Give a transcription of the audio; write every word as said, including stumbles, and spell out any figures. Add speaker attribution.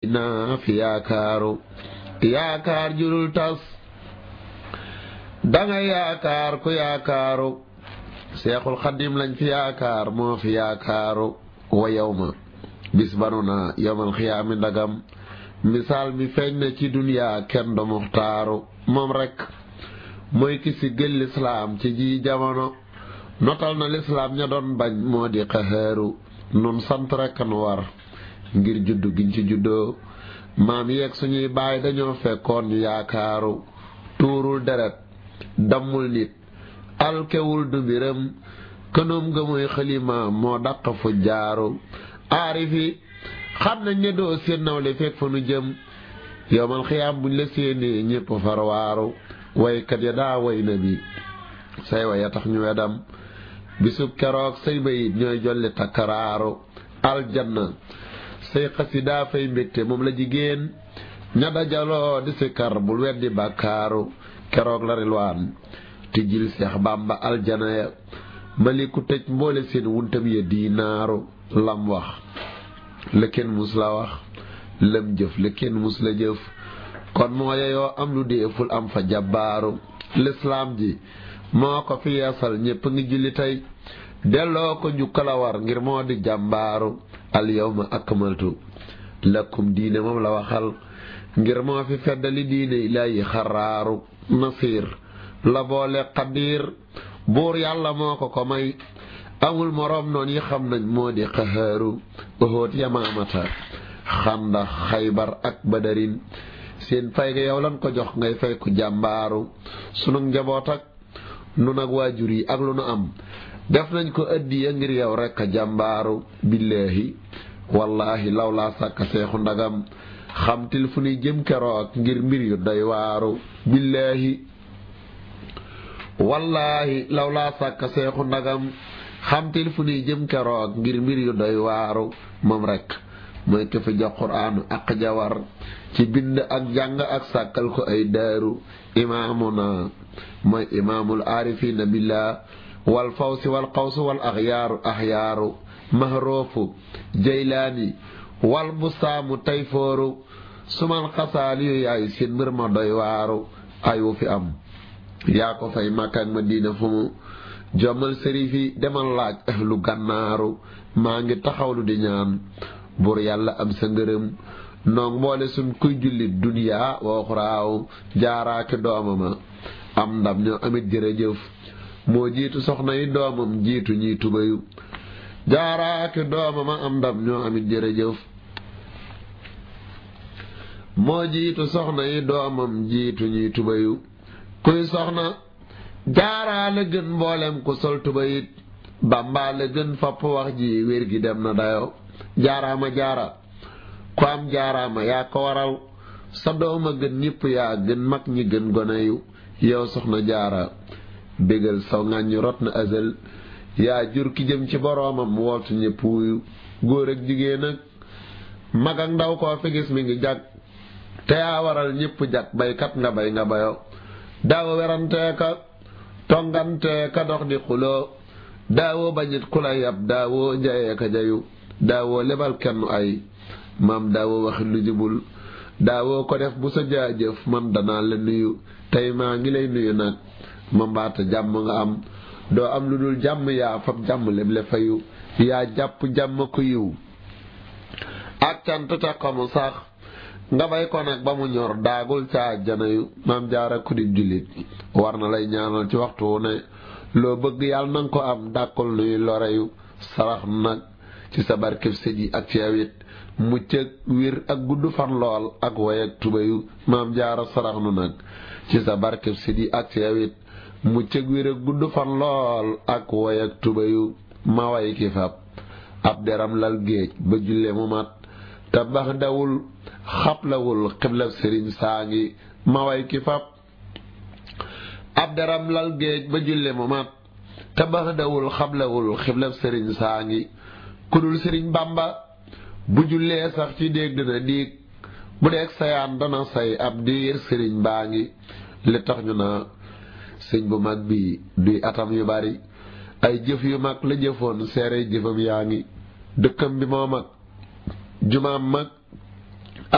Speaker 1: naa fi yaakaaru yaakaar jurul tas danga yaakaar ku yaakaaru seexul xadim lañ fi yaakaar moo fi yaakaaru wa yawma bis banu na yawmal xiyaami ndagam misaal mi feeñ na ci duniyaa kenn du muxtaaru moom rekk mooy ki si gël lislaam ci ji jamono notal na lislaam ña doon bañ moo di xaxaaru nun sant rekk nu war ngir juddu giñ ci juddoo maam yeeg suñuy baay dañoo fekkoon ñu yaakaaru tuurul deret dammul nit alkewul du mbiram kënoom nga mooy xalima moo dàq fu jaaru aarifi xam nañ ne doo seen nawle fekk fa nu jëm yowmal xiyaam buñ la séenee ñépp farwaaru waykat ya daa way na bi say way ya tax ñu wedam bisub keroog say bayit ñooy jolli takkaraaru aljanna say xasidaa fay mbégte moom la jigéen ña dajaloo di sikar bul weddi bàkkaaru keroog la rilwaan tijjil seex bàmba aljana ya maliku tëj mboole seen wuntam ya diinaaru lam wax la kenn mus la wax lam jëf la kenn mus la jëf kon moo yeyoo am lu deeful am fa jabbaaru lislaam ji moo ko fi yeesal ñépp ngi julli tey delloo ko njukkal a war ngir moo di jàmbaaru al yawma akmaltu lakum diine moom la waxal ngir moo fi feddali diine ilaahi xaraaru nasiir la boole xadiir buur yàlla moo ko ko may amul moroom noon yi xam nañ moo di xahaaru oxoot yamaamata xandax xaybar ak badarin seen fay ga yow lan ko jox ngay fay ku jàmbaaru sunu njaboot ak nu nag waajur yi ak lu nu am def nañ ko addiya ngir yow rekk a jàmbaaru billaahi wallaahi law laa sàkk seexu ndagam xamtil fu nuy jëm keroog ngir mbir yu doy waaru billaahi wallaahi law laa sàkk seexu ndagam xamtil fu nuy jëm keroog ngir mbir yu doy waaru moom rekk mooy ko fi jox quraanu ak jawar ci bind ak jàng ak sàkkal ko ay daaru imaamuna mooy imaamul aarifiina billah wal fawsi wal qawsu wal axyaaru axyaaru mahroofu jaylaani wal busaamu tayfooru sumal xasaal yu yaay seen mbir ma doy waaru ay wu fi am yaa ko fay Makka ak Madina fu mu jommal sërif yi demal laaj ahlu gànnaaru maa ngi taxawlu di ñaan buur yàlla am sa ngërëm noog mboole suñ kuy jullit duniyaa wa uxraaw jaaraaki doomama am ndam ñoo amit jërëjëf moo jiitu soxna yi doomam jiitu ñiy tubayu jaaraaki doomama am ndam ñoo amit jërëjëf moo jiitu soxna yi doomam jiitu ñiy tubayu kuy soxna jaaraa la gën mboolem ku sol tubayit bàmbaa la gën fapp wax ji wér gi dem na dayo jaaraama jaara ku am jaaraama yaa ko waral sa dooma gën ñépp yaa gën mag ñi gën gone yu yow soxna jaara bégal saw ŋàññi rot na azal yaa jur ki jëm ci boroomam wootu ñépp wuyu góor ak jigéen ak mag ak ndaw koo fi gis mi ngi jag te yaa waral ñépp jag baykat nga bay nga bayo daawo werantee ka tongantee ka dox di xuloo daawoo bañit ku la yab daawoo njayee ka jayu daawoo lebal kenn ay maam daawoo waxi lu jubul daawoo ko def bu sa jaajëf man danaa la nuyu tey maa ngi lay nuyu nag ma mbaata jàmm nga am doo am lu dul jàmm yaa fab jàmm leble fayu yaa jàpp jàmm ko yiw ak cant ca xamu sax nga bay ko nag ba mu ñor daagul ca àjjana yu maam jaara ku di jullit war na lay ñaanal ci waxtu wu ne loo bëgg yàlla nanga ko am dàkkul nuy loreyu sarax nag ci sa barkeb sëj yi ak ceewit mucc ak wir ak gudd fan lool ak way ak tubayu maam jaara sarax nu nag ci sa barkeb sëj yi ak ceewit mucc ak wir ak gudd fan lool ak way ak tubayu ma way ki fab ab deram lal géej ba julle mu mat te bax dawul xablawul xiblab sëriñ saa ngi ma way ki fab ab deram lal géej ba julle mu mat te bax dawul xablawul xiblab sëriñ saa ngi kudul sëriñ bàmba bu jullee sax ci déeg dina diig bu deeg sayaan dana say ab diir sëriñ baa ngi li tax ñu naa sëñ bu mag bi duy atam yu bari ay jëf yu mag la jëfoon seere jëfam yaa ngi dëkkam bi moo mag jumaam mag